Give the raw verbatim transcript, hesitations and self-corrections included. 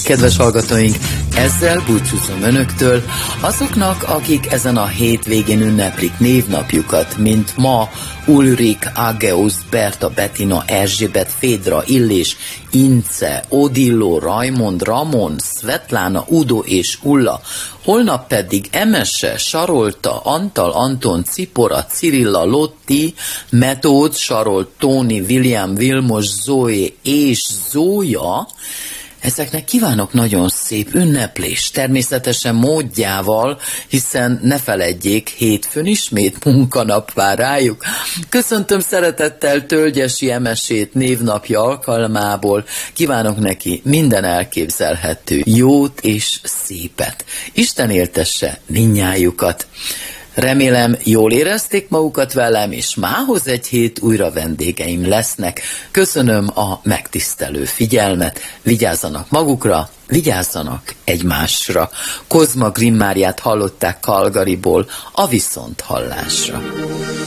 Kedves hallgatóink, ezzel búcsúzom önöktől, azoknak, akik ezen a hétvégén ünneplik névnapjukat, mint ma Ulrik, Ageus, Berta, Bettina, Erzsébet, Fédra, Illés, Ince, Odillo, Raimond, Ramon, Svetlana, Udo és Ulla. Holnap pedig Emese, Sarolta, Antal, Anton, Cipora, Cirilla, Lotti, Metód, Sarolt, Tóni, William, Vilmos, Zoe és Zója. Ezeknek kívánok nagyon szép ünneplést, természetesen módjával, hiszen ne feledjék, hétfőn ismét munkanap vár rájuk. Köszöntöm szeretettel Tölgyesi Emesét névnapja alkalmából, kívánok neki minden elképzelhető jót és szépet. Isten éltesse mindnyájukat. Remélem, jól érezték magukat velem, és mához egy hét újra vendégeim lesznek. Köszönöm a megtisztelő figyelmet, vigyázzanak magukra, vigyázzanak egymásra. Kozma Grimmáriát hallották Calgaryból, a viszonthallásra.